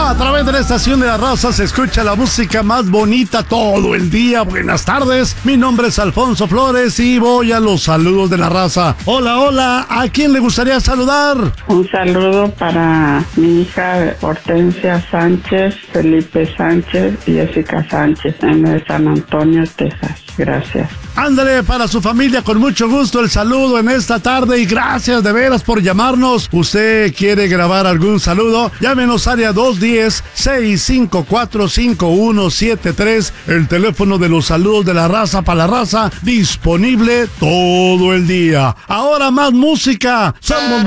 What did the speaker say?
A través de la estación de la raza se escucha la música más bonita todo el día. Buenas tardes, mi nombre es Alfonso Flores y voy a los saludos de la raza. Hola, hola, ¿a quién le gustaría saludar? Un saludo para mi hija Hortensia Sánchez, Felipe Sánchez y Jessica Sánchez en San Antonio, Texas. Gracias. Ándale, para su familia, con mucho gusto el saludo en esta tarde y gracias de veras por llamarnos. ¿Usted quiere grabar algún saludo? Llámenos área 210-654-5173, el teléfono de los saludos de la raza para la raza, disponible todo el día. Ahora más música. Somos